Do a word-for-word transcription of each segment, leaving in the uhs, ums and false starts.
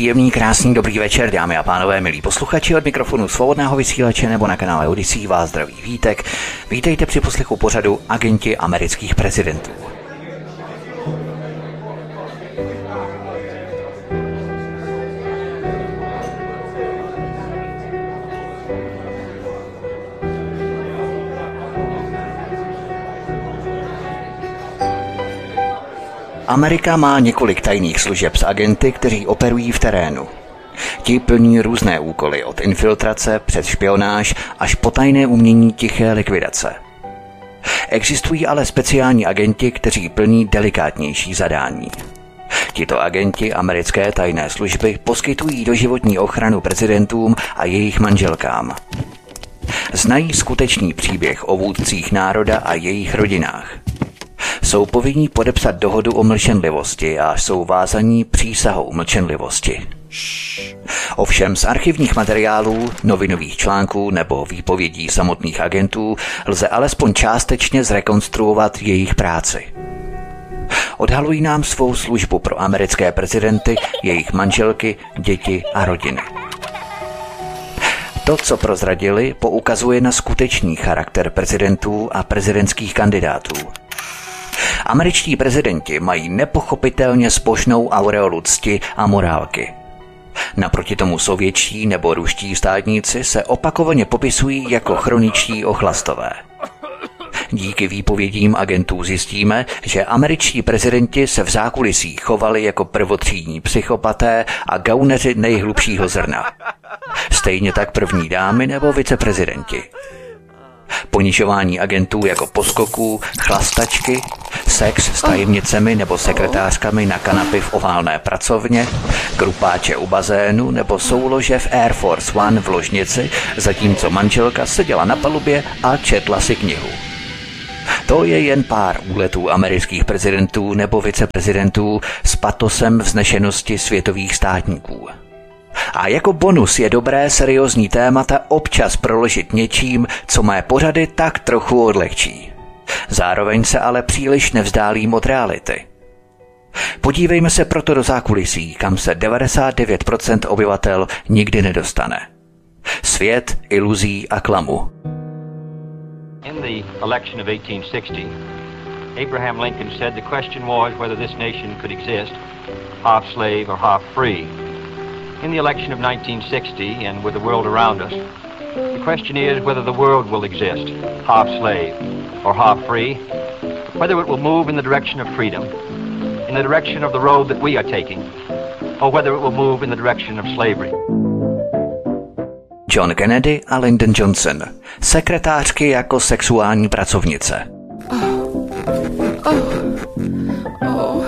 Příjemný, krásný, dobrý večer, dámy a pánové, milí posluchači, od mikrofonu Svobodného vysílače nebo na kanále Odyssey vás zdraví Vítek. Vítejte při poslechu pořadu Agenti amerických prezidentů. Amerika má několik tajných služeb s agenty, kteří operují v terénu. Ti plní různé úkoly od infiltrace přes špionáž až po tajné umění tiché likvidace. Existují ale speciální agenti, kteří plní delikátnější zadání. Tito agenti americké tajné služby poskytují doživotní ochranu prezidentům a jejich manželkám. Znají skutečný příběh o vůdcích národa a jejich rodinách. Jsou povinní podepsat dohodu o mlčenlivosti a jsou vázaní přísahou mlčenlivosti. Ovšem z archivních materiálů, novinových článků nebo výpovědí samotných agentů lze alespoň částečně zrekonstruovat jejich práci. Odhalují nám svou službu pro americké prezidenty, jejich manželky, děti a rodiny. To, co prozradili, poukazuje na skutečný charakter prezidentů a prezidentských kandidátů. Američtí prezidenti mají nepochopitelně zbožnou aureolu cti a morálky. Naproti tomu sovětští nebo ruští státníci se opakovaně popisují jako chroničtí ochlastové. Díky výpovědím agentů zjistíme, že američtí prezidenti se v zákulisí chovali jako prvotřídní psychopaté a gauneři nejhlubšího zrna. Stejně tak první dámy nebo viceprezidenti. Ponižování agentů jako poskoků, chlastačky, sex s tajemnicemi nebo sekretářkami na kanapy v oválné pracovně, grupáče u bazénu nebo soulože v Air Force One v ložnici, zatímco manželka seděla na palubě a četla si knihu. To je jen pár úletů amerických prezidentů nebo viceprezidentů s patosem vznešenosti světových státníků. A jako bonus je dobré seriózní témata občas proložit něčím, co mé pořady tak trochu odlehčí. Zároveň se ale příliš nevzdálím od reality. Podívejme se proto do zákulisí, kam se devadesát devět procent obyvatel nikdy nedostane. Svět iluzí a klamu. In the election of eighteen sixty, Abraham Lincoln said the question was whether this nation could exist, half slave or half free. In the election of nineteen sixty, and with the world around us, the question is whether the world will exist, half slave or half free, whether it will move in the direction of freedom, in the direction of the road that we are taking, or whether it will move in the direction of slavery. John Kennedy a Lyndon Johnson, sekretářky jako sexuální pracovnice. Oh. Oh. Oh.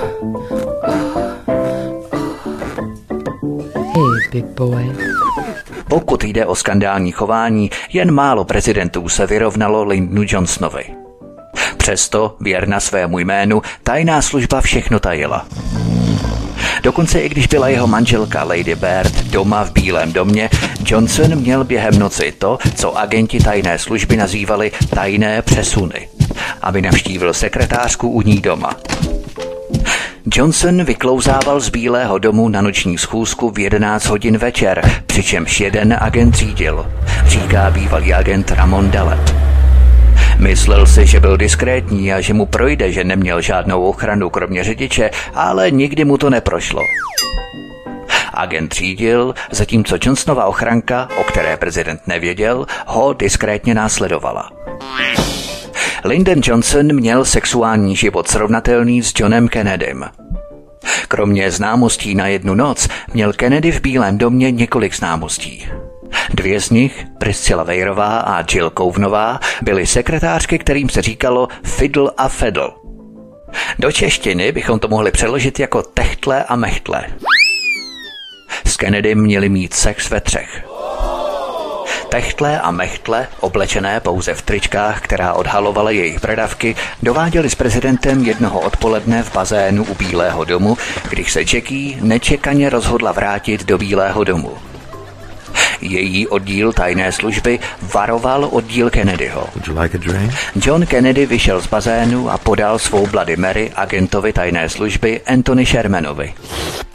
Hey, big boy. Pokud jde o skandální chování, jen málo prezidentů se vyrovnalo Lyndonu Johnsonovi. Přesto, věrna svému jménu, tajná služba všechno tajila. Dokonce i když byla jeho manželka Lady Bird doma v Bílém domě, Johnson měl během noci to, co agenti tajné služby nazývali tajné přesuny, aby navštívil sekretářku u ní doma. Johnson vyklouzával z Bílého domu na noční schůzku v jedenáct hodin večer, přičemž jeden agent řídil, říká bývalý agent Ramon Dallep. Myslel si, že byl diskrétní a že mu projde, že neměl žádnou ochranu kromě řidiče, ale nikdy mu to neprošlo. Agent řídil, zatímco Johnsonova ochranka, o které prezident nevěděl, ho diskrétně následovala. Lyndon Johnson měl sexuální život srovnatelný s Johnem Kennedym. Kromě známostí na jednu noc měl Kennedy v Bílém domě několik známostí. Dvě z nich, Priscilla Weirová a Jill Kouvenová, byly sekretářky, kterým se říkalo Fiddle a Faddle. Do češtiny bychom to mohli přeložit jako techtle a mechtle. S Kennedym měli mít sex ve třech. Techtle a mechtle, oblečené pouze v tričkách, která odhalovala jejich bradavky, dováděli s prezidentem jednoho odpoledne v bazénu u Bílého domu, když se Jackie nečekaně rozhodla vrátit do Bílého domu. Její oddíl tajné služby varoval oddíl Kennedyho. Like John Kennedy vyšel z bazénu a podal svou Bloody Mary agentovi tajné služby Anthony Shermanovi.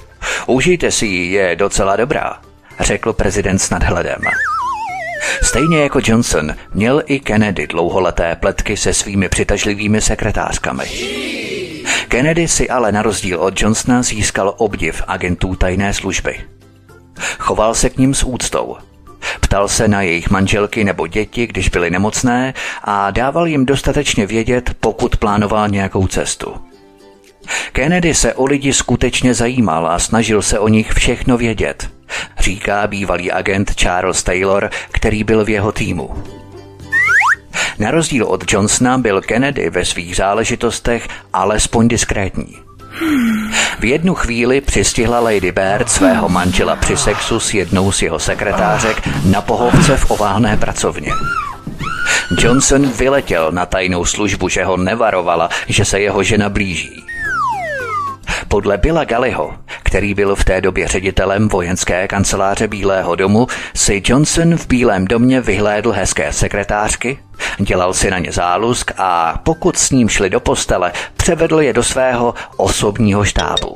Užijte si ji, je docela dobrá, řekl prezident s nadhledem. Stejně jako Johnson měl i Kennedy dlouholeté pletky se svými přitažlivými sekretářkami. Kennedy si ale na rozdíl od Johnsona získal obdiv agentů tajné služby. Choval se k nim s úctou. Ptal se na jejich manželky nebo děti, když byly nemocné, a dával jim dostatečně vědět, pokud plánoval nějakou cestu. Kennedy se o lidi skutečně zajímal a snažil se o nich všechno vědět, říká bývalý agent Charles Taylor, který byl v jeho týmu. Na rozdíl od Johnsona byl Kennedy ve svých záležitostech alespoň diskrétní. V jednu chvíli přistihla Lady Bird svého manžela při sexu s jednou z jeho sekretářek na pohovce v oválné pracovně. Johnson vyletěl na tajnou službu, že ho nevarovala, že se jeho žena blíží. Podle Billa Galliho, který byl v té době ředitelem vojenské kanceláře Bílého domu, si Johnson v Bílém domě vyhlédl hezké sekretářky, dělal si na ně zálusk a pokud s ním šli do postele, převedl je do svého osobního štábu.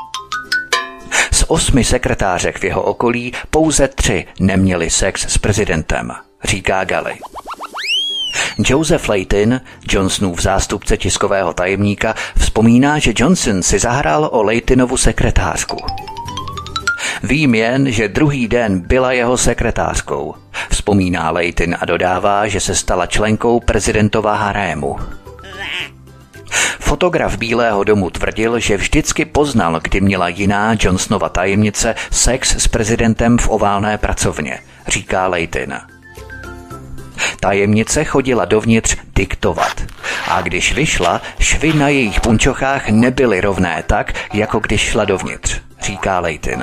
Z osmi sekretářek v jeho okolí pouze tři neměli sex s prezidentem, říká Galli. Joseph Leighton, Johnsonův zástupce tiskového tajemníka, vzpomíná, že Johnson si zahrál o Leightonovu sekretářku. Vím jen, že druhý den byla jeho sekretářkou, vzpomíná Leighton a dodává, že se stala členkou prezidentova harému. Fotograf Bílého domu tvrdil, že vždycky poznal, kdy měla jiná Johnsonova tajemnice sex s prezidentem v oválné pracovně, říká Leighton. Tajemnice chodila dovnitř diktovat a když vyšla, švy na jejich punčochách nebyly rovné tak, jako když šla dovnitř, říká Leighton.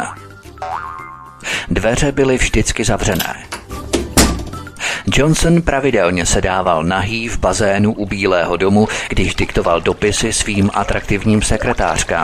Dveře byly vždycky zavřené. Johnson pravidelně sedával nahý v bazénu u Bílého domu, když diktoval dopisy svým atraktivním sekretářkám,